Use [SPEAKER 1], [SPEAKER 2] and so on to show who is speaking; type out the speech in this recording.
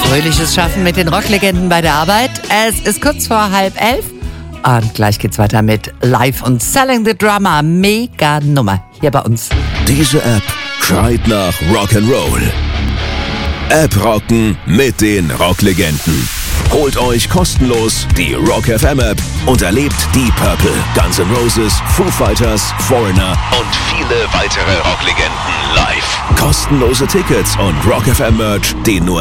[SPEAKER 1] Fröhliches Schaffen mit den Rocklegenden bei der Arbeit. Es ist kurz vor 10:30 und gleich geht's weiter mit Live und Selling the Drummer. Mega Nummer hier bei uns.
[SPEAKER 2] Diese App schreit nach Rock'n'Roll. App rocken mit den Rocklegenden. Holt euch kostenlos die Rock FM App und erlebt Deep Purple, Guns N' Roses, Foo Fighters, Foreigner und viele weitere Rocklegenden live. Kostenlose Tickets und Rock FM Merch, den nur